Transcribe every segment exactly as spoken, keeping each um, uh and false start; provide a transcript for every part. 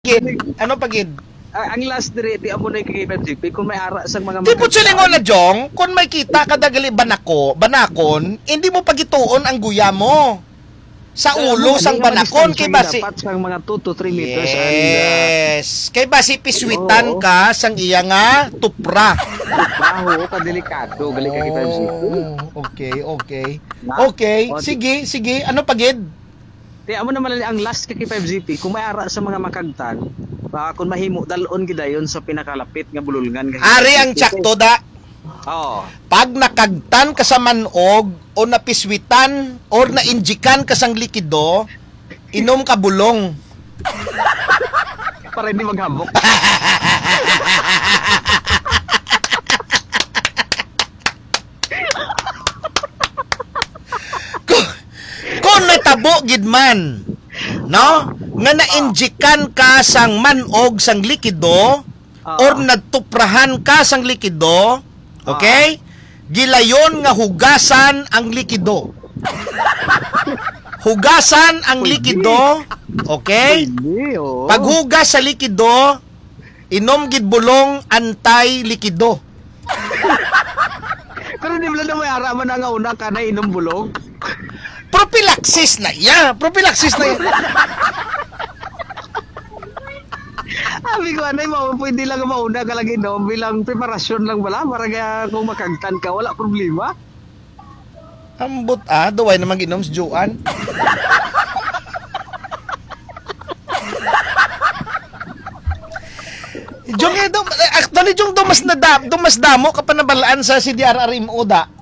Gid, ano pagid? Ah, ang last dire ti amo na kay G P kung may ara sang mga Di po silingon na jong, kung may kita kadagali banako, banakon, hindi mo pagituon ang guya mo. Sa ulo sang banakon kay basi sang mga two to three meters. Yes. Kay basi piswitan ka sang iya nga tupra. Baho ka delikado gali kay five G P. Okay, okay. Okay, sige, sige. Ano pagid? Ti amo naman ang last kay five G P kung may ara sa mga makagtan. Uh, kung mahimo dalon gidayon sa pinakalapit nga bululngan. Ari ang tsakto da. Oo. Pag nakagtan ka sa manog o napiswitan or nainjikan ka sang likido, inom ka bulong. Para hindi maghabok. kung, kung natabo gid man, no? Nga nainjikan ka sang manog sang likido uh, or nagtuprahan ka sang likido, okay? Uh, gilayon nga hugasan ang likido. Hugasan ang likido, okay? Paghugas sa likido, inom gid bulong anti-likido. Pero di ba na may ara man nga una ka na inom bulong? Prophylaxis na iya, prophylaxis na iya. Abi ko anay mo pwede lang mauna ka lang inom bilang preparasyon lang bala para kung makagtan ka wala problema. Ambot ah, duway naman ginom si Joan. Jong eh, dum, actually Jong dumas na dam, dumas damo ka pa nabalaan sa C D R R M O da.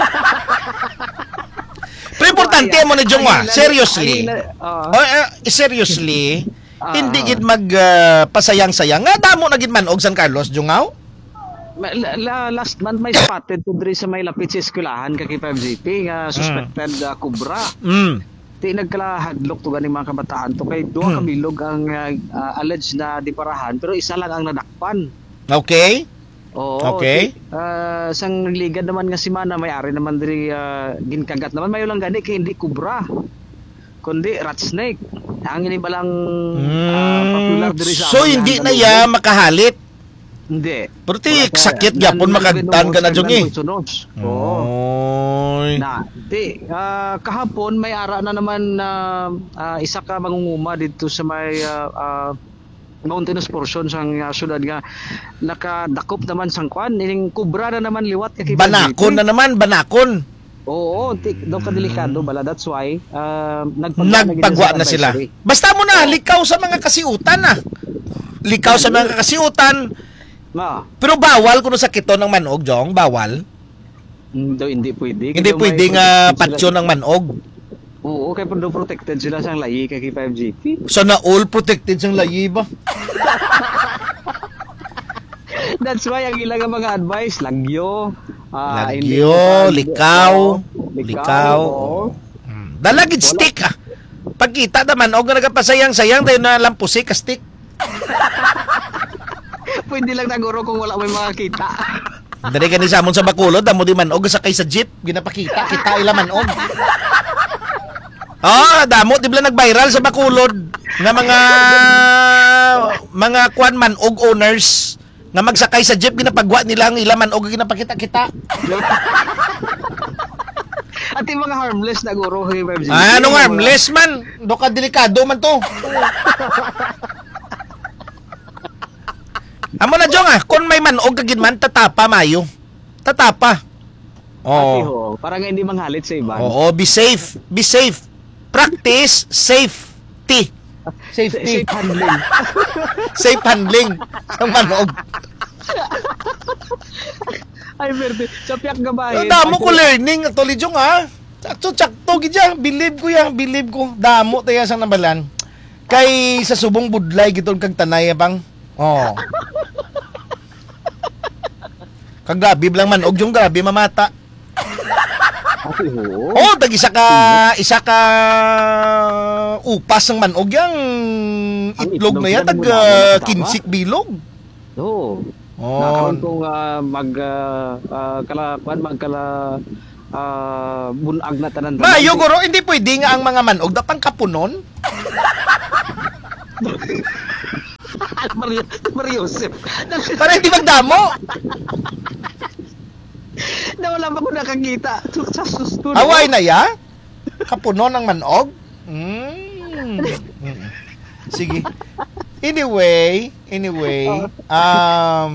Pero importante mo na Jong wa, seriously. Uh, uh, seriously, uh, hindi gid mag uh, pasayang-sayang. Nga damo na gid man og San Carlos, Jongaw? La, la, last month may spotted to diri sa may lapit sa eskwelahan kay five G P nga suspected mm. uh, kubra. Mm. Ti nagkalahadlok to ganing mga kabataan to kay duha mm. ka bilog ang uh, uh, alleged na diparahan pero isa lang ang nadakpan. Okay. Oo. Okay. Ti, uh, sang ligad naman nga si Mana may-ari naman diri uh, ginkagat naman mayo lang gani kay hindi kubra. Kundi rat snake. Ang ini balang uh, popular diri sa so hindi na ya makahalit. Hindi. Pero ti sakit gyapon makagtan ka na jong eh. Oo. Na, ti uh, kahapon may ara na naman na uh, uh, isa ka mangunguma dito sa may uh, uh, mountainous portion sang uh, syudad nga nakadakop naman sang kwan ining kubra na naman liwat kay banakon na naman banakon. Oo, ti do ka delikado bala that's why uh, nagpagwa, nagpagwa na sila. Basta mo na likaw sa mga kasiutan ah. Likaw sa mga kasiutan. Ma. Pero bawal kuno sakito ng manog, Jong, bawal. Hindi hindi pwede. Hindi pwede nga patyo ng manog. Oo, kay pando protected sila sang layi kay five G P. So na all protected sang layi ba? That's why ang ilang mga advice, lagyo, uh, lagyo, likaw, likaw. Hmm. Dalagid stick ah. Pagkita naman og nga nagapasayang-sayang tayo na lampusi ka stick. Pwede lang naguro kung wala may mga kita. Dari ka ni samon sa Bacolod, damo di manog sa kay sa jeep, ginapakita kita ila manog. Oh, damo di bala nag-viral sa Bacolod nga mga mga kwan manog owners nga magsakay sa jeep ginapagwa nila ang ila manog ginapakita-kita. At yung mga harmless na guro kay five G P. Ah, anong harmless man? Do ka delikado man to. Amo na Jong ah, kung may manog kagid man tatapa mayo. Tatapa. Oh. Para nga hindi manghalit sa iba. Oo, be safe. Be safe. Practice safety. Safety. Safe handling. Safe handling ng manog. Ay, verde. Sa piyak gabahin. Damo ko learning actually Jong ah. Sakto-sakto gid ya, believe ko ya, believe ko. Damo tayo sang nabalan. Kay sa subong budlay giton kag tanay bang. Oh. Kagabi lang man og yung grabe mamata. Oh, tag isa ka isa ka upas ng manog yang itlog na yan tag uh, kinsik bilog. Oo. Oh. Nakaroon kong uh, mag uh, uh, kalapan magkala uh, bunag na tanan. Mayo guro hindi pwede nga ang mga manog dapang kapunon. Mario, Mario Joseph. Para hindi magdamo. Na wala pa ko nakakita. Sa susto. Away na ya? Kapuno ng manog? Mm. Mm. Sige. Anyway, anyway, um,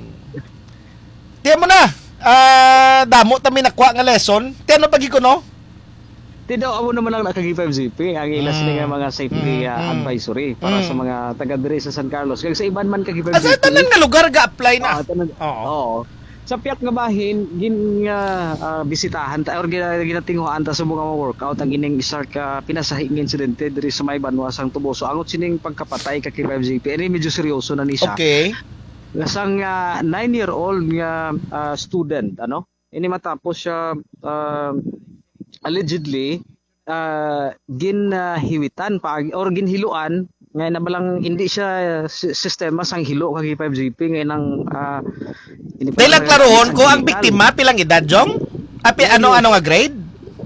tiyan mo na, ah, damo tami nakuha nga lesson. Tiyan mo pagi ko, no? Tidaw amo naman lang nakagi five G P ang ilas Mm. nga mga safety Mm, uh, mm. advisory para Mm. sa mga taga diri sa San Carlos. Kaya sa iban man kagi five Asa G P. tanan nga lugar ga-apply na. Ah, tanan- Oo. Oo. Sa piyak nga bahin, gin nga ah, bisitahan ta or gina- ginatinguhan ta sa mga workout ang ining isar ka pinasahing insidente diri sa may banwasang Tuboso. Angot sining pagkapatay ka kay five G P. Ini medyo seryoso na ni siya. Okay. Nasang uh, nine-year-old nga ah, student, ano? Ini matapos siya ah, allegedly uh, ginhiwitan pa or ginhiluan ngay na balang hindi siya si- sistema sang hilo kag five G P ngay nang uh, Dahil lang klarohon ko ang biktima pilang edad, Jong? Api ano ano nga grade?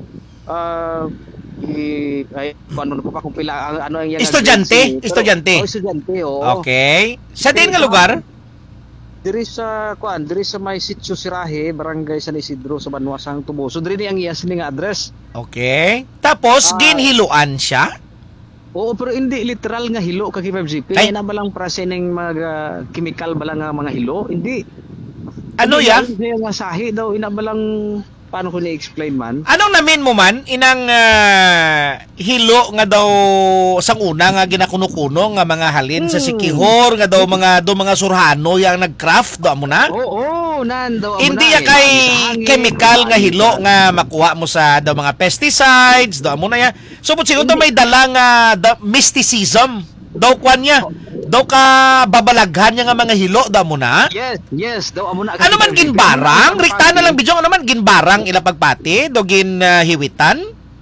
uh, i, ay ano pa kung pila ang- ano ang yan Estudyante? Estudyante? oh, estudyante oo. Okay. Sa din nga lugar? Diri sa kuan diri sa may Sitio Sirahe, Barangay San Isidro sa Banwasang Tuboso. Diri ni ang iyas ni nga address. Okay. Tapos Ah. ginhiluan siya? Oo, pero hindi literal nga hilo kag five G P. Ay. Ay na balang prase ning mga chemical bala nga mga hilo. Hindi. Ano Hindi ya? lang siya nga sahi daw ina balang paano ko ni-explain man. Anong namin mo man inang ah, hilo nga daw sang una nga ginakuno-kuno nga mga halin sa Hmm. sikihor nga daw mga do mga surhano yang nagcraft do amo na? Oo, oo, nan daw. amo Hindi na, ya kay eh, sa hangin, chemical nga sa hilo hangin. nga makuha mo sa daw mga pesticides do amo na ya. So but siguro daw may dala nga da- mysticism daw kwan niya. Daw ka babalaghan niya nga mga hilo daw mo na. Yes, yes, daw amo na. Ano man ginbarang? Rikta na lang bidyong ano man ginbarang ila pagpati do gin ah, hiwitan.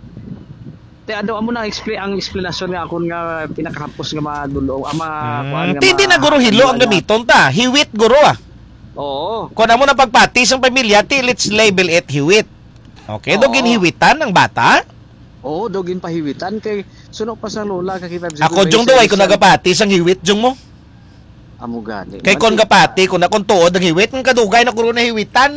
Te daw amo na explain ang explanation nga akon nga pinakahapos nga madulo ama kuan nga. Hindi ma- na guro hilo ang gamiton ta. Hiwit guro ah. Oo. Kung ano mo na pagpati sa pamilya, ti let's label it hiwit. Okay, do Oo. ginhiwitan ng bata. Oo, daw ginpahiwitan kay suno pa sa lola kay five G P. Ako jong do ay kun nagapati sang hiwit jong mo. amo gani. Kay kon gapati kun akong tuod ang hiwit, ng kadugay na kuro na hiwitan.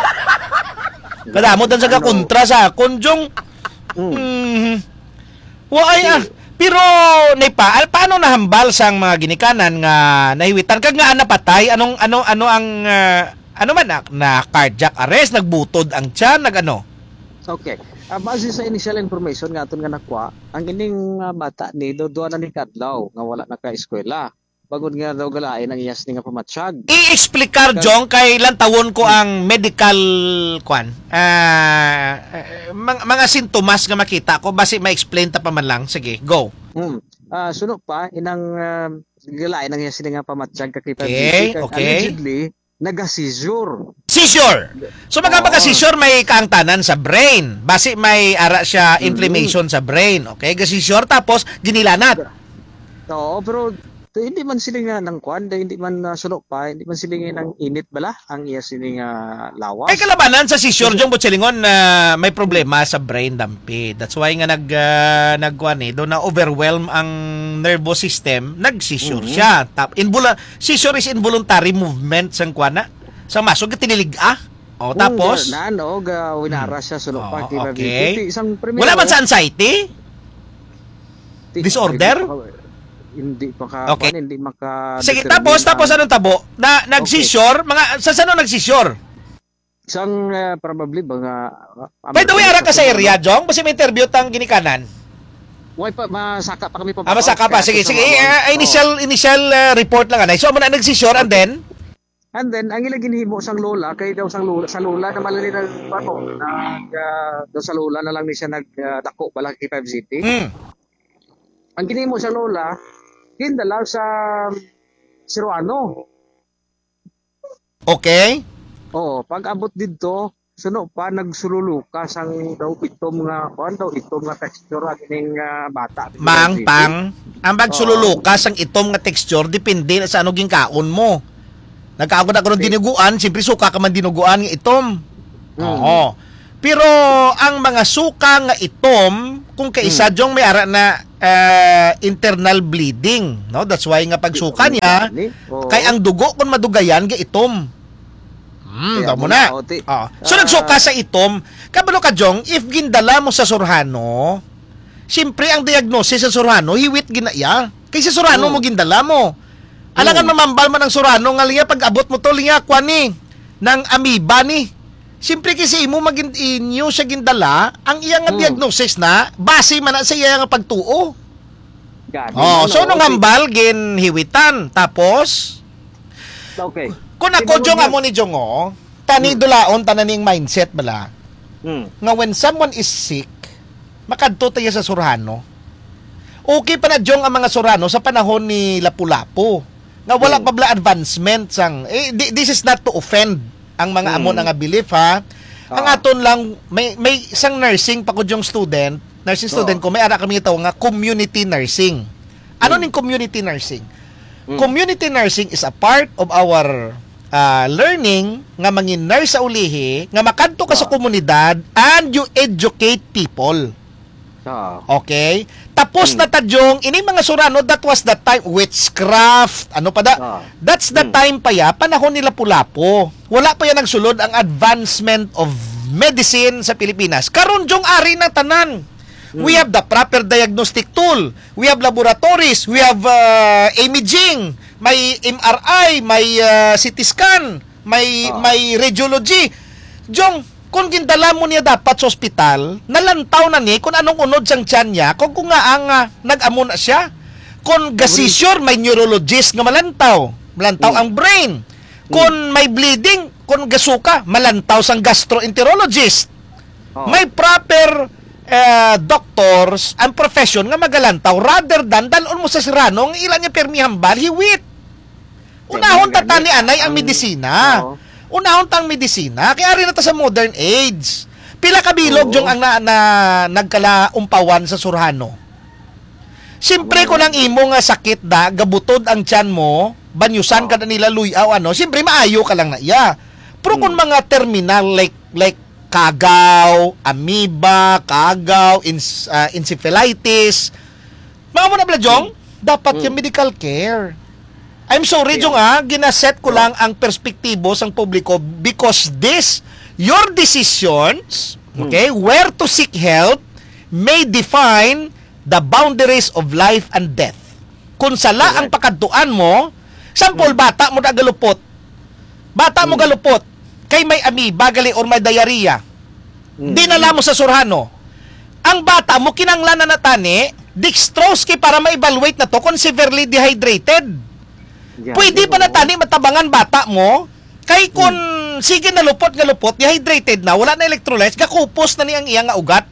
Kadamo dan sa kontra sa akon jong. Mm. Mhm. Waay ah. Pero naipa, al paano nahambal sang mga ginikanan nga nahiwitan kag nga napatay anong ano ano ang ah, ano man na, na cardiac arrest, nagbutod ang tiyan, nagano. Okay. Ah, base sa initial information nga aton nga nakuha, ang ining ah, bata ni do duha na ni kadlaw nga wala na ka eskwela. Bagod nga daw galain ang iyas ni nga pamatsyag. I-explikar jong kay ilang tawon ko ang medical kwan. Ah, eh, mga, mga sintomas nga makita ko basi ma-explain ta pa man lang. Sige, go. Hmm. Ah, suno pa inang ah, galain ang iyas ni nga pamatsyag kay Okay, kag okay. allegedly naga-seizure. Seizure. So magkapag seizure may kaangtanan sa brain. Basi may ara siya inflammation sa brain. Okay, ga seizure tapos ginilanat. Oo, pero to, hindi man sila nga ng kwan, hindi man uh, suno pa, hindi man sila nga ng init bala ang iya sila nga lawas. Ay kalabanan sa seizure jong butselingon na may problema sa brain dampi. That's why nga nag uh, nagkuan eh, do na overwhelm ang nervous system, nag-seizure Mhm. siya. Tap invula seizure is involuntary movement sang kuana. Sa masog tinilig ah. O tapos na no, ga winara siya suno pa Oh, kay okay. isang primero. wala man sa anxiety? disorder? Hindi pa ka Okay. kwan, hindi maka Sige, determine tapos ang- tapos anong tabo? Na nag-seizure, mga sa sano nag-seizure? isang uh, probably mga uh, By the way, ara ka sa area, Jong, kasi may interview tang ginikanan. Why pa masaka pa kami pa. Ah, masaka pa. Sige, sige. Uh, initial initial uh, report lang anay. So, mo na nag-seizure and then And then ang ila ginhimo sang lola kay daw sang lola sa lola na malali na ano nag uh, daw sa lola na lang ni siya nagdako uh, bala kay five G P. mm, Ang ginhimo sang lola gindala sa Siruano. okay. Oo, pag abot didto suno pa nagsululuka sang daw itom nga kuan daw itom nga texture ang ining uh, bata. Mang pang ang pagsululukas ang itom nga texture depende na sa ano ginkaon mo. Nagkaagod ako ng dinuguan, siyempre suka ka man dinuguan nga itom. Mm. Oo. Pero ang mga suka nga itom, kung kaisa jong may ara na uh, internal bleeding, no? That's why nga pagsuka niya Oo. kay ang dugo kun madugayan ga itom. Hmm, Kaya mo mo na. na, oti. Oh. So Ah. nagsuka sa itom, kabalo ka jong if gindala mo sa surhano, siyempre ang diagnosis sa surhano hiwit ginaya. Kay sa surhano Oo. mo gindala mo. Alangan mamambal man ang surhano nga liya pag abot mo to liya kwani ng amoeba ni. Siyempre kasi imo magin inyo siya gindala, ang iyang nga Hmm. diagnosis na base man na sa iya nga pagtuo. Gani, Oh, ano, so nung oti. hambal gin hiwitan tapos Okay. kung ako Tinawag jong na- amo ni Jongo, tani dulaon tananing mindset bala. Hmm. Nga when someone is sick, makadto tayo sa surhano. Okay pa na jong ang mga surhano sa panahon ni Lapu-Lapu. Nga wala Hmm. pa bala advancement sang eh, di- this is not to offend ang mga Hmm. amo nga belief ha. Ang Ah. aton lang may may isang nursing pa ko jong student, nursing student Oo. ko may ara kami tawag nga community nursing. Ano Hmm. ning community nursing? Hmm. Community nursing is a part of our uh, learning nga mangin nurse sa ulihi, nga makadto ka sa Ah. komunidad and you educate people. Ah. Okay? Tapos Hmm. na tadyong, ini mga surano, that was the time, witchcraft, ano pa da? Ah. That's the Hmm. time pa ya, panahon nila Lapu-Lapu. Wala pa yan nagsulod ang advancement of medicine sa Pilipinas. Karon jong ari na tanan. We have the proper diagnostic tool. We have laboratories. We have uh, imaging. May M R I. May uh, C T scan. May, Ah. may radiology. Jong, kung gindala mo niya dapat sa ospital, nalantaw na ni kung anong unod sang tiyan niya, kung kung nga ang uh, nag-amo na siya. Kung gasisure, may neurologist nga malantaw. Malantaw Mm. ang brain. Kung may bleeding, kung gasuka, malantaw sang gastroenterologist. Oh. May proper eh, doctors and profession nga magalantaw rather than dalon mo sa sirano ang ilan niya permi hambal hiwit. Unahon ta tani anay ang Ang- medisina. Oo. Unahon tang medisina kaya rin na ta sa modern age. Pila ka bilog Oo. jong ang na, na nagkalaumpawan sa surhano. Siyempre ko lang imo nga sakit da, gabutod ang tiyan mo, banyusan ka na nila luyaw ano, siyempre maayo ka lang na iya. Pero kung mga terminal like like kagaw, amoeba, kagaw, ins, uh, encephalitis, mga mo na bladjong, dapat yung medical care. I'm sorry, Yeah. Jong, ah, ginaset ko lang ang perspektibo sang publiko because this, your decisions, okay, where to seek help, may define the boundaries of life and death. Kung sala ang pakadtuan mo, sample, bata mo na galupot, bata mo galupot, kay may amoeba, gali, or may diarrhea, Mm. dinala mo sa surhano, ang bata mo kinanglan na natani, dextrose kay para ma-evaluate na to kung severely dehydrated. Yan. Pwede pa na tani matabangan bata mo, kay kung sige na lupot nga lupot, dehydrated na, wala na electrolytes, gakupos na niyang iyang nga ugat.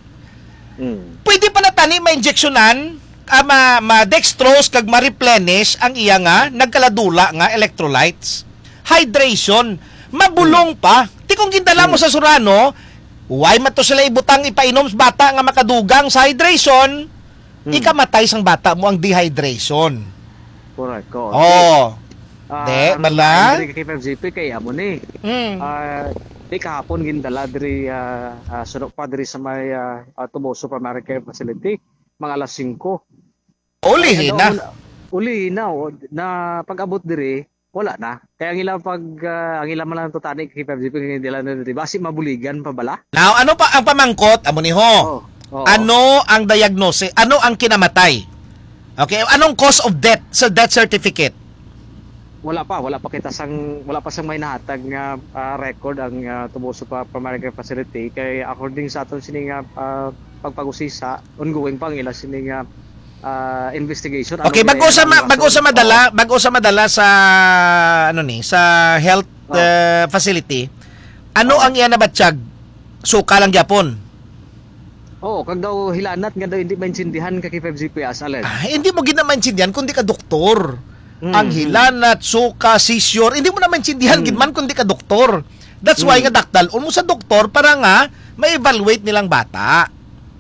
Mm. Pwede pa na tani ma-injectionan, ah, ma, ma-dextrose kag ma-replenish ang iya nga nagkaladula nga electrolytes. Hydration, mabulong pa. Ti kung gindala mo sa surano, why mato sila ibutang ipainom sa bata nga makadugang sa hydration, ikamatay sang bata mo ang dehydration. Correct ko. Oh. Ah, De, ano bala? na, diri kay five G P kay amo ni. Mm. Ah, di kahapon gindala diri ah, ah, sunod pa diri sa may uh, Tubo Supermarket Care Facility mga alas singko. Ulihin na. Uli na o, na pag-abot diri wala na. Kaya ang ilang pag ah, ang ilang man lang to tani kay five G P gindala na diri basi mabuligan pa bala. Now, ano pa ang pamangkot? Amo ni ho. Oh. Oo. Ano ang diagnosis? Ano ang kinamatay? Okay, anong cause of death sa death certificate? Wala pa, wala pa kita sang wala pa sang may nahatag nga ah, record ang uh, Tubo Supermarket Care Facility kay according sa aton sini nga ah, pagpag-usisa ongoing pang ila sini nga ah, investigation. Okay, Ano bago ba sa yung ma- bago sa rason? madala, bago sa madala sa ano ni, sa health uh, facility. Ano Oo. ang iyan na batsyag? Suka lang gyapon. Oo, oh, kag daw hilanat nga daw hindi maintindihan ka kay five G P as alin. Ah, hindi mo gina maintindihan kundi ka doktor. Mm, Ang hilanat, suka, seizure, hindi mo na maintindihan Mm. gid man kundi ka doktor. That's why nga daktal mo sa doktor para nga ma-evaluate nilang bata.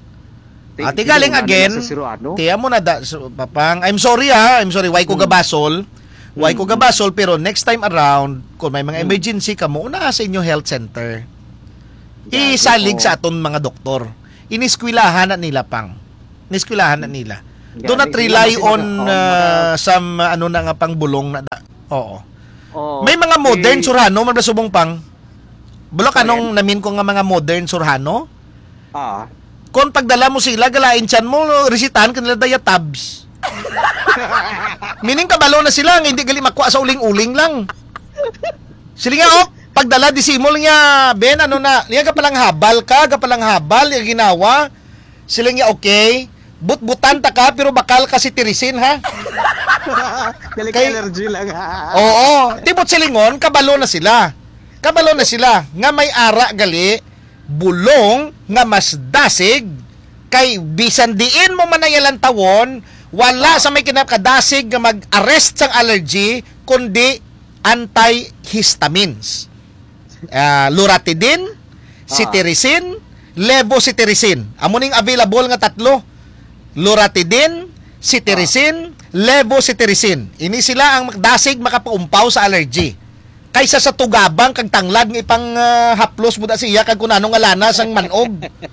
Ti- Ati galing tinungan again. nila sa Siruano. Tiya mo na da, so, papang. I'm sorry ha. I'm sorry. Why ko Mm. gabasol? Why ko Mm. gabasol? Pero next time around, kung may mga emergency ka mo, una sa inyo health center. Yan, Isalig oo. sa aton mga doktor. Iniskwilahan na nila pang. Niskwilahan na nila. Gani, Do not hindi rely naman sila on maka- uh, some uh, ano na nga pangbulong na da- Oo. Oo. May mga modern Eh, surhano man subong pang. Bulok Sorry? anong namin ko nga mga modern surhano? Ah. Kung pagdala mo sila, galain tiyan mo, resitahan kanila daya tabs. Meaning kabalo na sila, nga hindi gali makuha sa uling-uling lang. Sila nga, oh, pagdala, disimol nga, Ben, ano na, liya ka palang habal ka, ka palang habal, yung ginawa. Sila nga, okay, but-butan ta ka, pero bakal ka si tirisin, ha? Dali ka Kay- allergy lang. Oo, tibot silingon, kabalo na sila. Kabalo na sila, nga may ara gali, bulong, nga mas dasig, kay bisan diin mo manayalan tawon, wala sa may kinakadasig nga mag-arrest sang allergy, kundi antihistamines. Uh, Loratadine, cetirizine, levocetirizine. Amo ning available nga tatlo. Loratadine, cetirizine, levocetirizine. Ini sila ang dasig makapaumpaw sa allergy. Kaysa sa tugabang kag tanglad ng ipang uh, haplos mo da siya kag kunano nga lana sang manog.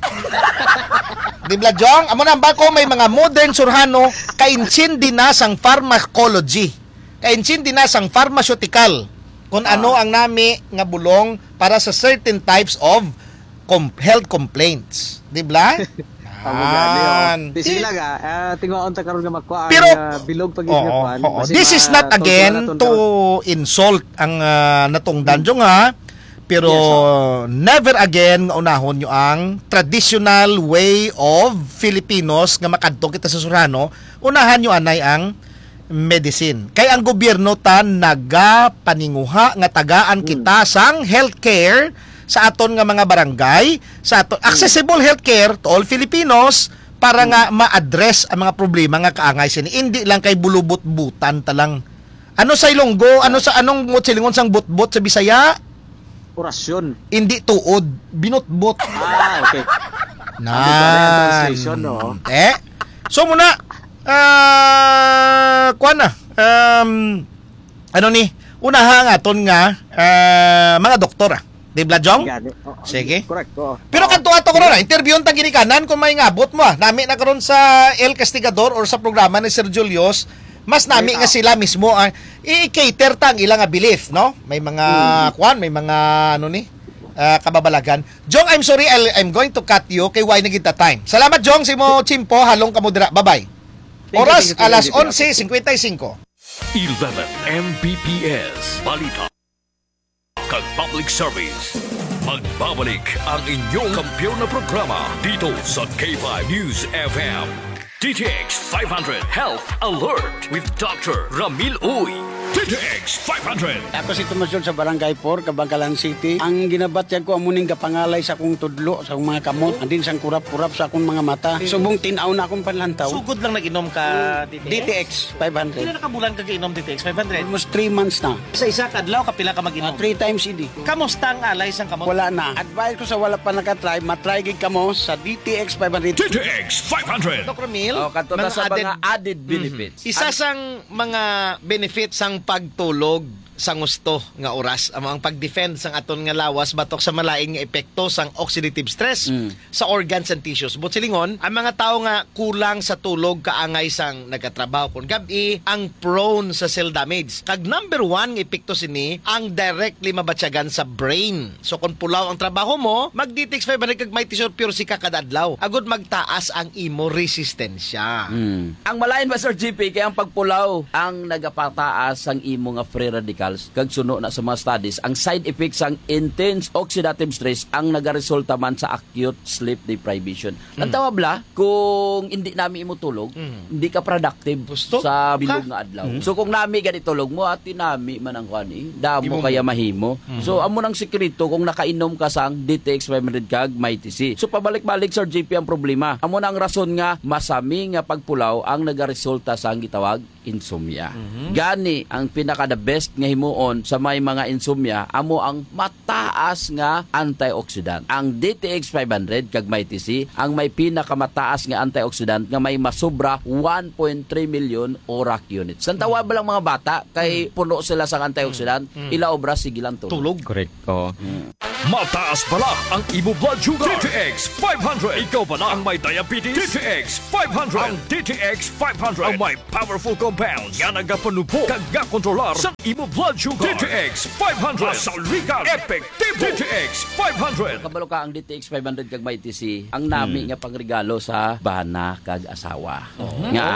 Di ba, Jong? Amo na ba ko may mga modern surhano kainchindi na sang pharmacology. Kainchindi na sang pharmaceutical. Kung ano ang nami nga bulong para sa certain types of com- health complaints. Di ba? Amo gani oh. Di Eh, sila ga, uh, tingoon ta karon nga makuha Pero- ang uh, bilog pag Oo, isgapuan. oo. This is not again to insult ang uh, natong danjong ha. Pero Yes, never again nga unahon nyo ang traditional way of Filipinos nga makadto kita sa surhano. Unahan nyo anay ang medicine. Kay ang gobyerno ta nagapaninguha nga tagaan kita sang healthcare sa aton nga mga barangay, sa aton accessible healthcare to all Filipinos para nga ma-address ang mga problema nga kaangay sini. Hindi lang kay bulubot-butan talang. Ano sa Ilonggo, ano sa anong silingon sang butbot sa Bisaya? orasyon. Hindi tuod, binutbot. Ah, okay. Na. Ano ba na yung translation, no? Eh. So muna, ah, kuan na. Um, ano ni? Unaha nga ton nga ah, mga doktor ah. Di ba, Jong? Gani. Oo, Sige. Correct. Oo. Pero kadto ato ko na, interview ta ginikanan kung may ngabot mo ah. Nami na karon sa El Castigador or sa programa ni Sir Julius, mas nami nga sila mismo ang i-cater ta ang ilang nga belief, no? May mga kwan, may mga ano ni ah, kababalagan. Jong, I'm sorry, I'll, I'm going to cut you kay why na kita time. Salamat, Jong, si mo chimpo halong kamudra. Bye-bye. Thank you, Oras thank you, alas thank you. onse fifty-five. eleven M B P S Balita kag Public Service. Magbabalik ang inyong kampiyon na programa dito sa K five News F M. D T X five hundred Health Alert with Doctor Ramil Uy. D T X five hundred. Ako si Tomasyon sa Barangay four, Kabangkalan City. Ang ginabatyan ko amuning kapangalay sa akong tudlo, sa akong mga kamot, andin sang kurap-kurap sa akong mga mata. Subong tinaw na akong panlantaw. Sugod lang nag-inom ka D T X five hundred. nakabulan ka kainom D T X five hundred? Almost three months na. Sa isa kadlaw kapila ka Uh, mag-inom. three times idi. Kamusta ang alay sang kamot? Wala na. Advice ko sa wala pa nakatry, matry gig kamo sa D T X five hundred. D T X five hundred. Doctor Mil, Oh, kanto na sa mga added benefits. isa sang mga benefits sang pagtulog sa gusto nga oras amo ang pag-defend sang aton nga lawas batok sa malaing nga epekto sang oxidative stress sa organs and tissues. But silingon, ang mga tao nga kulang sa tulog kaangay sang nagatrabaho kon gabi ang prone sa cell damage. Kag number one nga epekto sini ang directly mabatyagan sa brain. So kung pulaw ang trabaho mo, mag-D T X five hundred kag may tissue pure si ka kada adlaw. Agud magtaas ang imo resistensya. Ang malain ba, Sir G P, kay ang pagpulaw ang nagapataas ang imo nga free radicals kag suno na sa mga studies ang side effects sang intense oxidative stress ang nagaresulta man sa acute sleep deprivation. Mm. Nagtawa bla kung hindi nami imo tulog, hindi ka productive Gusto? sa bilog Ka? nga adlaw. So kung nami gani tulog mo at tinami man ang kani, damo Imo- kaya mahimo. So amo nang sekreto kung nakainom ka sang D T X five hundred kag may T C. So pabalik-balik, Sir J P, ang problema. Amo nang rason nga masami nga pagpulaw ang nagaresulta sa ang gitawag insomnia. Gani ang pinaka the best nga himuon sa may mga insomnia amo ang mataas nga antioxidant. Ang D T X five hundred kag may T C ang may pinakamataas nga antioxidant nga may masobra one point three million ORAC units. Santawa ba lang mga bata kay puno sila sa antioxidant, ila obra sige lang tulog. Tulog. Correct. Oo. Mataas pala ang imo blood sugar. D T X five hundred. Ikaw pala ang may diabetes. D T X five hundred. Ang D T X five hundred ang may powerful compounds nga nagapanubo kag kontrolar sa imo blood sugar. D T X five hundred. Asaligan epektibo. D T X five hundred. Kabalo ka ang D T X five hundred kag may T C, ang nami nga pangregalo sa bana kag asawa. Nga,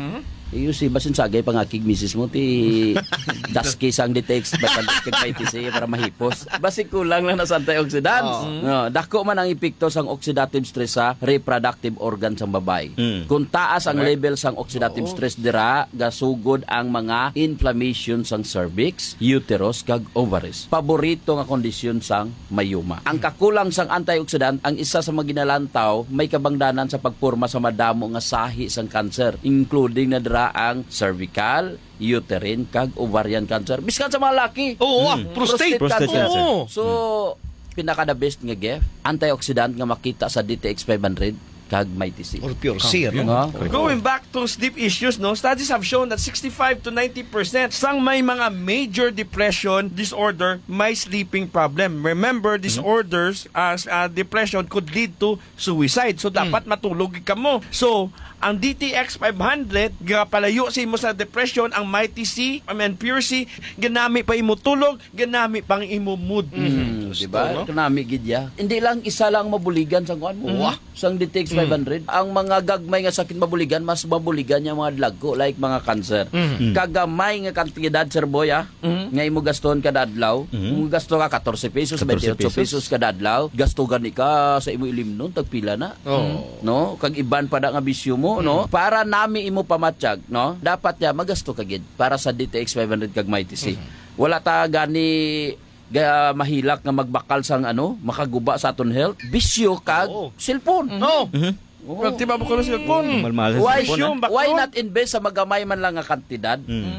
iyo si basin sagay pangakig misis mo ti daski sang D T X five hundred kag may T C para mahipos. Basi kulang lang na sa antioxidants. No, dako man ang epekto sang oxidative stress sa reproductive organ sang babae. Kung taas ang level sang oxidative stress dira, gasugod ang mga inflammation sang cervix, uterus kag ovaries. Paborito nga kondisyon sang mayuma. Ang kakulang sang antioxidant ang isa sa mga ginalantaw may kabangdanan sa pagporma sa madamo nga sahi sang cancer, including na dira ang cervical, uterine kag ovarian cancer. Biskan sa mga laki. Oo, ah, prostate. Prostate cancer. cancer. Oo. So, pinaka the best nga gift, antioxidant nga makita sa D T X five hundred kag may T C. Or pure serum. No? Going back to sleep issues, no, studies have shown that sixty-five to ninety percent sang may mga major depression disorder may sleeping problem. Remember, disorders as uh, depression could lead to suicide. So dapat matulog ka mo. So ang D T X five hundred gapalayo sa imo sa depression, ang may T C, I mean Pure C, ganami pa imo tulog, ganami pang imo mood. Mm, diba? no? Kanami gidya. Hindi lang isa lang mabuligan sa kuan mo. Wah, sang D T X five hundred. Ang mga gagmay nga sakit mabuligan, mas mabuligan yung mga dlagko like mga cancer. Kagamay nga kantidad sir boy ah, nga imo gaston kada adlaw. Kung gasto ka fourteen pesos, twenty-eight pesos kada adlaw, gasto gani ka sa imo ilim nun tagpila na. Oh. No, kag iban pa da nga bisyo mo, no? Para nami imo pamatsyag, no? Dapat ya magasto ka gid para sa D T X five hundred kag may T C. Wala ta gani ga mahilak nga magbakal sang ano, makaguba sa aton health. Bisyo kag Oo. cellphone. No. Oo. Well, tiba mo ko ng cellphone. Why, Yung baklo. why not invest sa magamay man lang nga kantidad?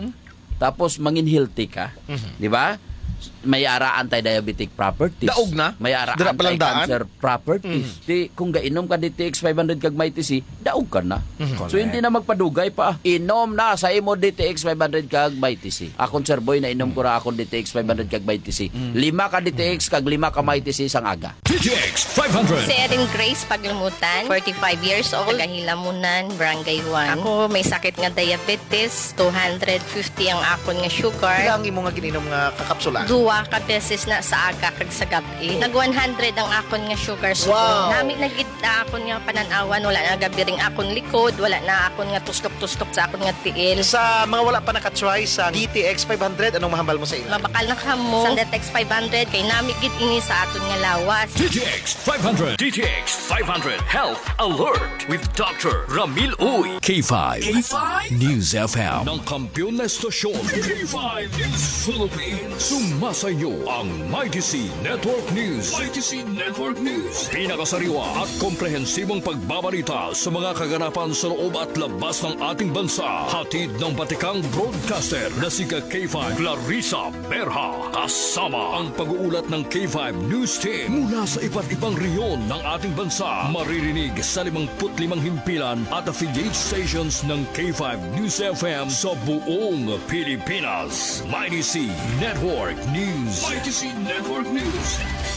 Tapos mangin healthy ka, di ba? May ara anti-diabetic properties. Daog na? May ara Dira pa lang daan? anti-cancer properties. Di, kung gainom ka D T X five hundred kag may T C, daog ka na. So hindi na magpadugay pa. Inom na sa imo D T X five hundred kag may T C. Akon sir boy na inom ko ra akon D T X five hundred kag may T C. Lima ka D T X kag lima ka may T C sang aga. D T X five hundred. Si Erin Grace Paglumutan, forty-five years old, Tagahilamunan, Barangay one. Ako may sakit nga diabetes, two hundred fifty ang akon nga sugar. Ilang imo nga gininom nga kakapsula? Duwa ka beses na sa aga kag sa gabi. Nag one hundred ang akon nga sugar spoon. Wow. Nami nagid na akon nga pananawan, wala na gabiring akon likod, wala na akon nga tustok-tustok sa akon nga tiil. Sa mga wala pa nakatry sa D T X five hundred, anong mahambal mo sa ila? Mabakal na kamo sa D T X five hundred kay nami gid ini sa aton nga lawas. D T X five hundred. D T X five hundred Health Alert with Doctor Ramil Uy. K five. K five News F M. Ng kampiyon na estasyon. K five News Philippines. Sumasayo ang Mighty C Network News. Mighty C Network News. Pinakasariwa at komprehensibong pagbabalita sa mga kaganapan sa loob at labas ng ating bansa. Hatid ng batikang broadcaster na si K five Clarissa Berha. Kasama ang pag-uulat ng K five News Team mula sa iba't ibang reyon ng ating bansa. Maririnig sa limangput limang himpilan at affiliate stations ng K five News F M sa buong Pilipinas. Mighty C Network News. Mighty C Network News.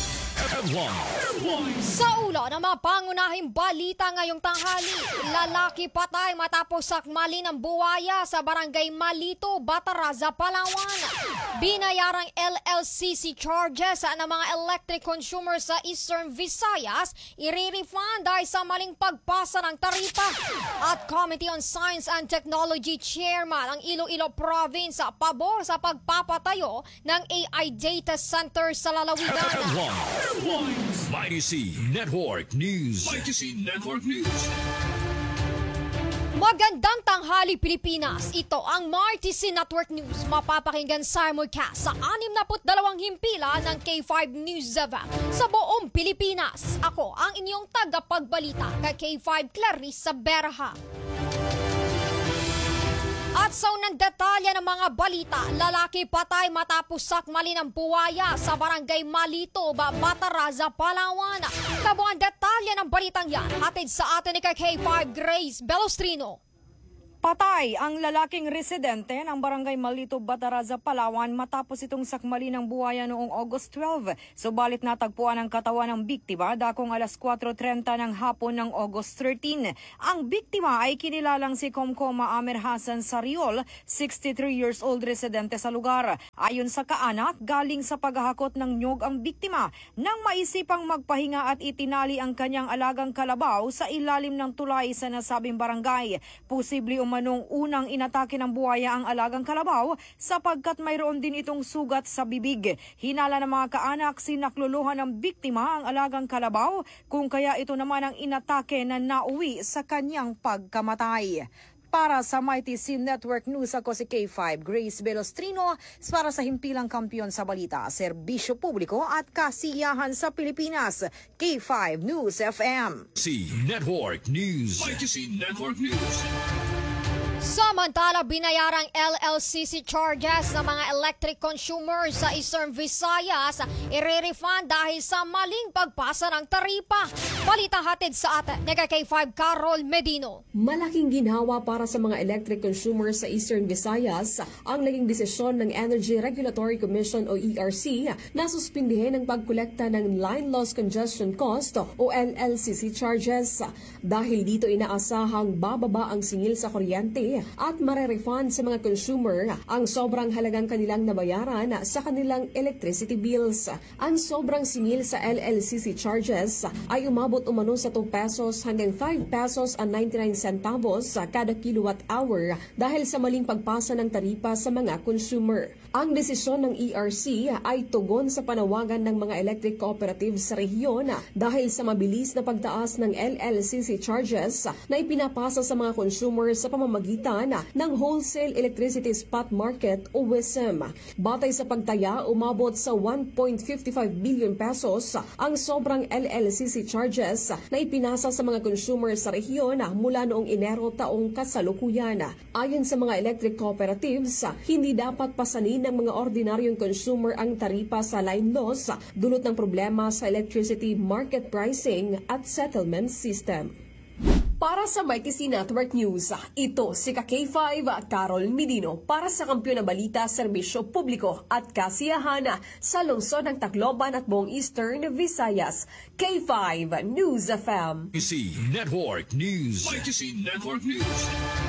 Sa ulo ng mga pangunahing balita ngayong tanghali, lalaki patay matapos sakmali ng buwaya sa barangay Malito, Bataraza, Palawan. Binayarang L L C C charges ng mga electric consumers sa Eastern Visayas, i-refund dahil sa maling pagpasa ng taripa. At Committee on Science and Technology Chairman ang Iloilo Province sa pabor sa pagpapatayo ng A I data center sa lalawigan. Mighty C Network News. Mighty C Network News. Magandang tanghali Pilipinas. Ito ang Mighty C Network News. Mapapakinggan simulcast sa anim na put dalawang himpila ng K five News F M sa buong Pilipinas. Ako ang inyong tagapagbalita kay K five Clarissa Berha. At sa unang detalye ng mga balita, lalaki patay matapos sakmali ng buwaya sa barangay Malito, Bataraza, Palawan. Kabuang detalye ng balitang yan, hatid sa atin ni K five Grace Belostrino. Patay ang lalaking residente ng Barangay Malito, Bataraza, Palawan matapos itong sakmali ng buhaya noong August twelve. Subalit natagpuan ang katawan ng biktima dakong alas kwatro trenta ng hapon ng August thirteen. Ang biktima ay kinilalang si Komkoma Amer Hasan Sariol, sixty-three years old residente sa lugar. Ayon sa kaanak, galing sa paghahakot ng nyog ang biktima nang maisipang magpahinga at itinali ang kanyang alagang kalabaw sa ilalim ng tulay sa nasabing barangay. Posible manong unang inatake ng buhaya ang alagang kalabaw sapagkat mayroon din itong sugat sa bibig. Hinala ng mga kaanak, sinakluluhan ng biktima ang alagang kalabaw kung kaya ito naman ang inatake na nauwi sa kanyang pagkamatay. Para sa Mighty C Network News, ako si K five Grace Velostrino para sa himpilang kampiyon sa balita, serbisyo publiko at kasiyahan sa Pilipinas. K five News F M. C Network News. Mighty C Network News. Samantala, binayarang L L C C charges ng mga electric consumers sa Eastern Visayas i-refund dahil sa maling pagpasa ng taripa. Balita hatid sa atin ni K five Carol Medino. Malaking ginhawa para sa mga electric consumers sa Eastern Visayas ang naging desisyon ng Energy Regulatory Commission o E R C na suspindihin ang pagkolekta ng Line Loss Congestion Cost o L L C C charges. Dahil dito inaasahang bababa ang singil sa kuryente at mare-refund sa mga consumer ang sobrang halagang kanilang nabayaran sa kanilang electricity bills. Ang sobrang singil sa L L C C charges ay umabot umano sa two pesos hanggang five pesos and ninety-nine centavos sa kada kilowatt hour dahil sa maling pagpasa ng taripa sa mga consumer. Ang desisyon ng E R C ay tugon sa panawagan ng mga electric cooperatives sa rehiyon dahil sa mabilis na pagtaas ng L L C C charges na ipinapasa sa mga consumer sa pamamagitan ng Wholesale Electricity Spot Market o W I S M. Batay sa pagtaya, umabot sa one point five five billion pesos ang sobrang L L C C charges na ipinasa sa mga consumer sa rehiyon mula noong Enero taong kasalukuyan. Ayon sa mga electric cooperatives, hindi dapat pasanin ng mga ordinaryong consumer ang taripa sa line loss dulot ng problema sa electricity market pricing at settlement system. Para sa Mighty C Network News, ito si K five Carol Medino para sa kampiyon na balita, serbisyo publiko at kasiyahan sa lungsod ng Tacloban at buong Eastern Visayas. K five News F M. Mighty C Network News. Mighty C Network News.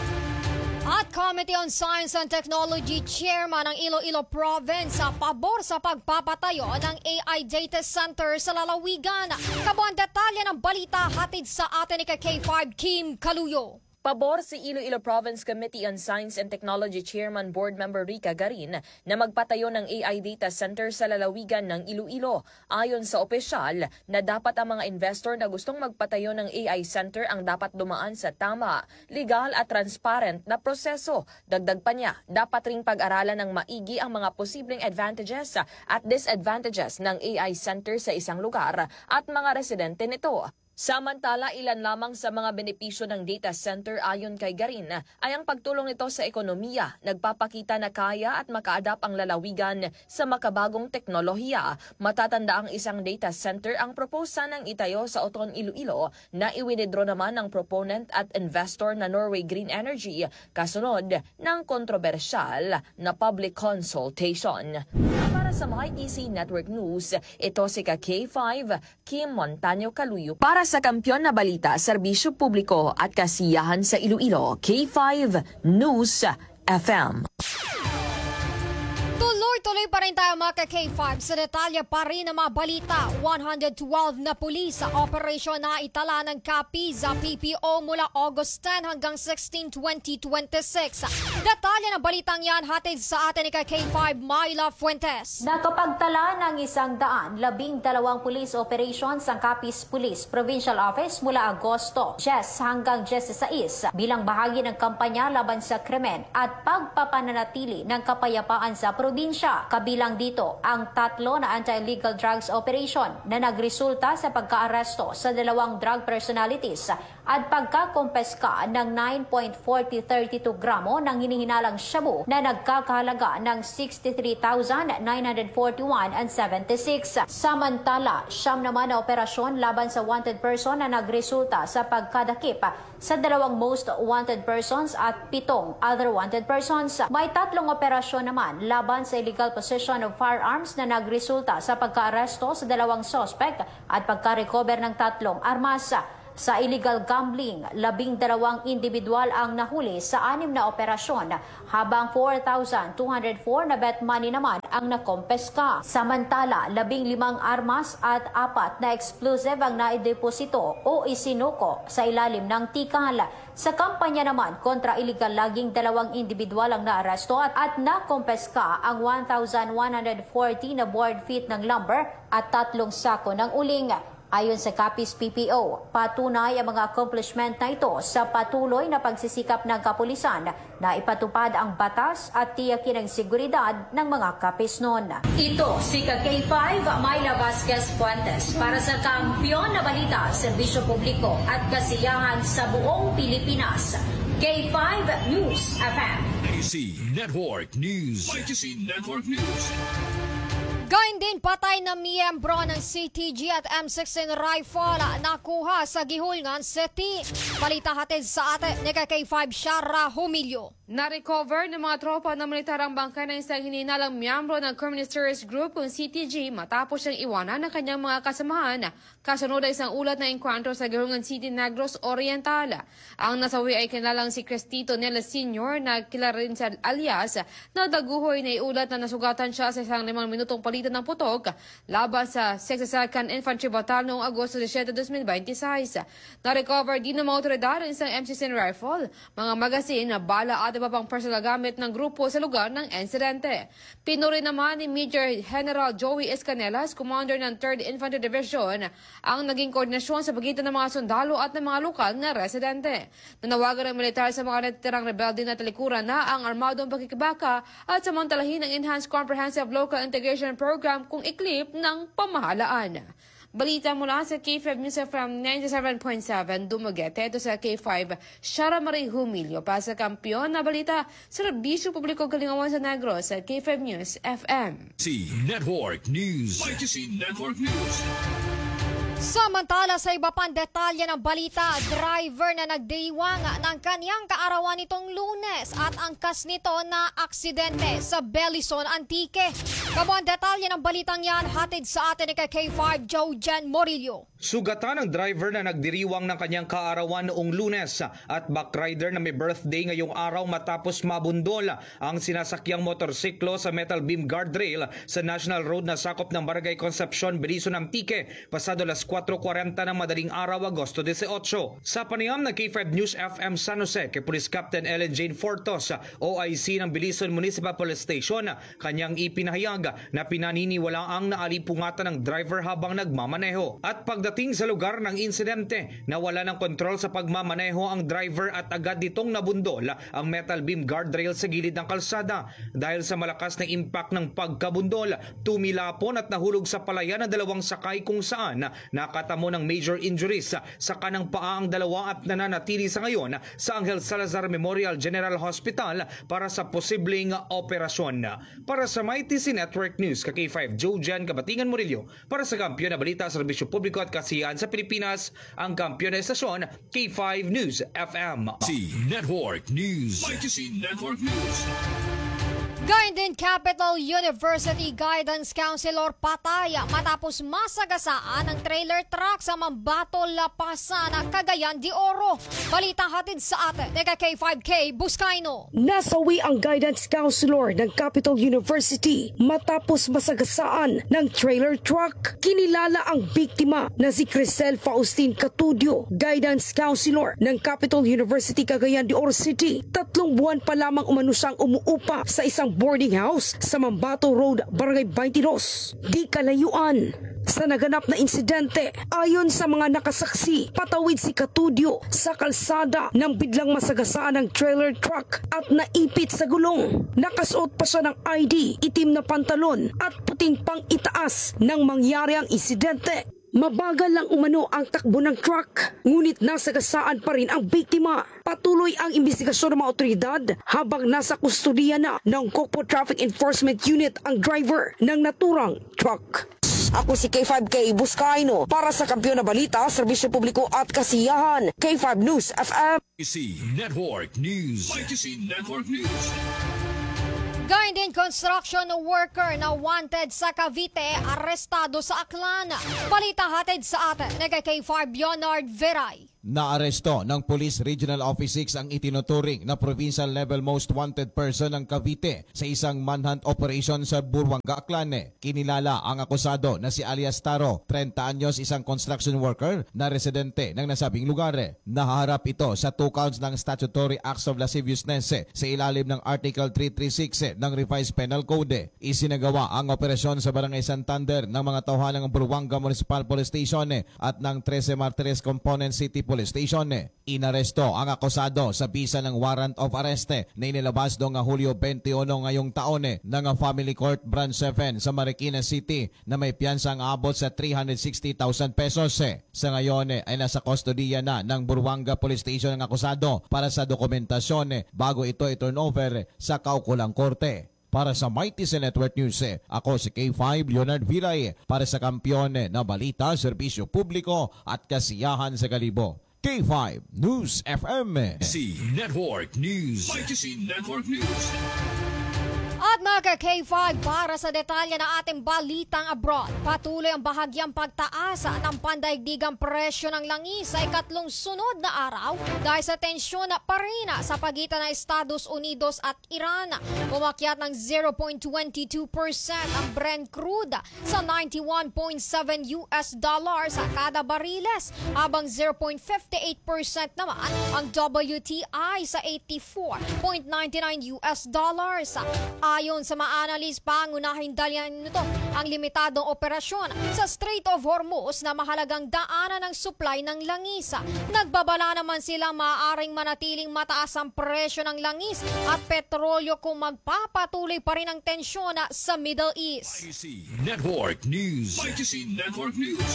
At Committee on Science and Technology Chairman ng Iloilo Province sa pabor sa pagpapatayo ng A I Data Center sa lalawigan. Kabuang detalye ng balita hatid sa atin ni K five Kim Kaluyo. Pabor si Iloilo Province Committee on Science and Technology Chairman Board Member Rica Garin na magpatayo ng A I Data Center sa lalawigan ng Iloilo. Ayon sa opisyal na dapat ang mga investor na gustong magpatayo ng A I Center ang dapat dumaan sa tama, legal at transparent na proseso. Dagdag pa niya, dapat ring pag-aralan ng maigi ang mga posibleng advantages at disadvantages ng A I Center sa isang lugar at mga residente nito. Samantala, ilan lamang sa mga benepisyo ng data center ayon kay Garin ay ang pagtulong nito sa ekonomiya, nagpapakita na kaya at maka-adapt ang lalawigan sa makabagong teknolohiya. Matatanda ang isang data center ang proposa ng itayo sa Oton, Iloilo na iwinidraw naman ng proponent at investor na Norway Green Energy kasunod ng kontrobersyal na public consultation. Para sa Mighty C Network News, ito si K five Kim Montaño Kaluyo para sa kampiyon na balita, serbisyo publiko at kasiyahan sa Iloilo. K five News F M. Tuloy-tuloy pa rin tayo mga K five sa detalye pa rin ng mga balita. one hundred twelve na pulis sa operasyon na itala ng Kapi sa P P O mula August ten hanggang sixteen, twenty twenty-six. Detalye ng balitang yan hatid sa atin ni K five Myla Fuentes. Nakapagtala ng isang daan, labing dalawang police operations ang Capiz Police Provincial Office mula Agosto ten hanggang sixteen bilang bahagi ng kampanya laban sa krimen at pagpapananatili ng kapayapaan sa probinsya. Kabilang dito ang tatlo na anti-illegal drugs operation na nagresulta sa pagkaaresto sa dalawang drug personalities at pagkakompeska ng nine point four zero three two gramo ng hinihinalang shabu na nagkakahalaga ng sixty-three thousand nine hundred forty-one and seventy-six. Samantala, siyam naman na operasyon laban sa wanted person na nagresulta sa pagkadakip sa dalawang most wanted persons at pitong other wanted persons. May tatlong operasyon naman laban sa illegal possession of firearms na nagresulta sa pagka-aresto sa dalawang suspect at pagka-recover ng tatlong armas. Sa illegal gambling, labing dalawang individual ang nahuli sa anim na operasyon, habang four thousand two hundred four na bet money naman ang nakompeska. Samantala, labing limang armas at apat na explosive ang naideposito o isinuko sa ilalim ng tikal. Sa kampanya naman kontra illegal logging, dalawang individual ang naaresto at, at nakompeska ang one thousand one hundred forty na board feet ng lumber at tatlong sako ng uling. Ayon sa Capiz P P O, patunay ang mga accomplishment na ito sa patuloy na pagsisikap ng kapulisan na ipatupad ang batas at tiyakin ang seguridad ng mga kapisnon. Ito si K five, Myla Vasquez Fuentes para sa Kampiyon na Balita, Serbisyo Publiko at Kasiyahan sa buong Pilipinas. K five News F M. K C Network News. K C Network News. Gayun din patay na miyembro ng C T G at M sixteen rifle nakuha sa Gihulngan City. Balita hatid sa atin ni K five Shara Humilio. Na-recover ng mga tropa ng militar ang bangkay ng isang hininalang miyembro ng Communist Terrorist Group kung C T G matapos siyang iwanan ng kanyang mga kasamahan kasunod ay isang ulat na engkwentro sa Gihulngan City, Negros Oriental. Ang nasawi ay kinalang si Cristito Nela Senior na kilala rin sa alias na daguhoy na iulat na nasugatan siya sa isang limang minutong palitan ng putok laban sa sixty-second Infantry Battalion noong Agosto seven, twenty twenty-six. Na-recover din ng mga otoridad ang isang M sixteen rifle, mga magasin, bala at iba pang personal gamit ng grupo sa lugar ng insidente. Pinuri naman ni Major General Joey Escanelas, Commander ng third Infantry Division, ang naging koordinasyon sa pagitan ng mga sundalo at ng mga lokal na residente. Nanawagan ng militar sa mga natitirang rebelde na talikuran na ang armadong pakikibaka at samantalahin ang Enhanced Comprehensive Local Integration Program kung iklip ng pamahalaan. Balita mula sa K five News F M ninety-seven point seven Dumaguete. Ito sa K five, Shara Marie Humilio. Para sa Kampiyon na Balita, Serbisyo Publiko Galingawan sa Negros sa K five News F M. C Network News. K C Network News. Samantala sa iba pang detalye ng balita, driver na nagdiwang ng kanyang kaarawan nitong Lunes at angkas nito na aksidente sa Belison, Antique. Kabuang detalye ng balitang yan hatid sa atin ni K five Jojan Morillo. Sugatan ang driver na nagdiriwang ng kanyang kaarawan noong Lunes at backrider na may birthday ngayong araw matapos mabundol ang sinasakyang motorsiklo sa metal beam guardrail sa National Road na sakop ng Barangay Concepcion, Belison, Antique pasado las four forty ng madaling araw, Agosto eighteen. Sa panayam ng K five News F M San Jose kay Police Captain Ellen Jane Fortos, O I C ng Belison Municipal Police Station, kanyang ipinahayag na pinaniniwalaang naalipungatan ng driver habang nagmamaneho. At pagdating sa lugar ng insidente, nawala ng kontrol sa pagmamaneho ang driver at agad ditong nabundol ang metal beam guardrail sa gilid ng kalsada. Dahil sa malakas na impact ng pagkabundol, tumilapon at nahulog sa palayan ng dalawang sakay kung saan nakatamo ng major injuries sa kanang paa ang dalawa at nananatili sa ngayon sa Angel Salazar Memorial General Hospital para sa posibleng operasyon. Para sa M I T C Network News, K five Jojan Kabatingan Murillo. Para sa Kampiyon na Balita, Serbisyo Publiko at Kasiyahan sa Pilipinas, ang kampiyon na estasyon, K five News F M. C Network News. K C Network News. Gayun din, Capital University Guidance Counselor patay matapos masagasaan ng trailer truck sa Mambato, Lapasan, Cagayan de Oro. Balita hatid sa atin ni K five K Buscaino. Nasawi ang guidance counselor ng Capital University matapos masagasaan ng trailer truck. Kinilala ang biktima na si Crisel Faustin Catudio, guidance counselor ng Capital University Cagayan de Oro City. Tatlong buwan pa lamang umano siyang umuupa sa isang boarding house sa Mambato Road, Barangay twenty-two. Di kalayuan sa naganap na insidente. Ayon sa mga nakasaksi, patawid si Catudio sa kalsada nang biglang masagasaan ng trailer truck at naipit sa gulong. Nakasuot pa siya ng I D, itim na pantalon at puting pang itaas nang mangyari ang insidente. Mabagal lang umano ang takbo ng truck, ngunit nasagasaan pa rin ang biktima. Patuloy ang investigasyon ng mga otoridad habang nasa kustudiya na ng Kokpo Traffic Enforcement Unit ang driver ng naturang truck. Ako si K five K Buscaino para sa Kampiyon na Balita, Serbisyo Publiko at Kasiyahan. K five News F M. Y C Network News. Y C Network News. Gayun din construction worker na wanted sa Cavite, arestado sa Aklan. Balita hatid sa atin ni K five Leonard Veray. Naaresto ng Police Regional Office six ang itinuturing na provincial level most wanted person ng Cavite sa isang manhunt operation sa Burwanga, Aklan. Kinilala ang akusado na si alias Taro, thirty anyos, isang construction worker na residente ng nasabing lugar. Nahaharap ito sa two counts ng statutory acts of lasciviousness sa ilalim ng Article three thirty-six ng Revised Penal Code. Isinagawa ang operasyon sa Barangay Santander ng mga tauhan ng Burwanga Municipal Police Station at ng thirteen Martires Component City Police Station. Inaresto ang akusado sa bisa ng warrant of arrest na inilabas noong Hulyo twenty-one ngayong taon ng Family Court Branch seven sa Marikina City na may piyansang abot sa three hundred sixty thousand pesos. Sa ngayon ay nasa kustodiya na ng Burwanga Police Station ang akusado para sa dokumentasyon bago ito i-turn over sa kaukulang korte. Para sa Mighty Network News, ako si K five Leonard Viray para sa Kampiyon na Balita, Serbisyo Publiko at Kasiyahan sa Kalibo. K five News F M. C Network News. Y C Network News. At mga K five, para sa detalye ng ating balitang abroad, patuloy ang bahagyang pagtaas ng pandaigdigang presyo ng langis sa ikatlong sunod na araw dahil sa tensyon na pa rin sa pagitan ng Estados Unidos at Iran. Umakyat ng zero point two two percent ang Brent crude sa ninety-one point seven U S dollars sa kada bariles, habang zero point five eight percent naman ang W T I sa eighty-four point nine nine U S dollars. Ayon sa mga analis, pangunahing dalyan nito ang limitadong operasyon sa Strait of Hormuz na mahalagang daanan ng supply ng langis. Nagbabala naman sila maaaring manatiling mataas ang presyo ng langis at petrolyo kung magpapatuloy pa rin ang tensyon sa Middle East. Y C Network News. Y C Network News.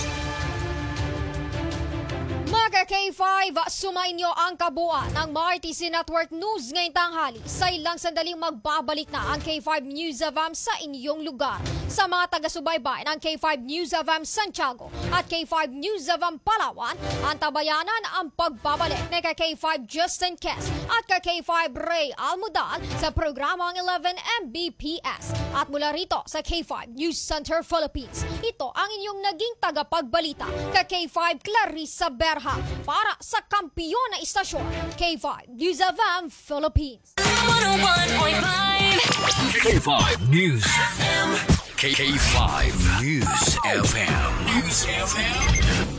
Mga K five, sumainyo ang kabuuan ng Mighty C Network News ngayong tanghali. Sa ilang sandaling magbabalik na ang K five News F M sa inyong lugar. Sa mga taga-subaybay ng K five News F M Santiago at K five News F M Palawan, ang tabayanan ang pagbabalik ni K five Justin Kes at K five Ray Almudal sa programang eleven M B P S. At mula rito sa K five News Center Philippines, ito ang inyong naging tagapagbalita, K five Clarissa Berha, para sa kampiyon na istasyon, K five News F M Philippines. one oh one point five K five News F M. K five News F M. News F M.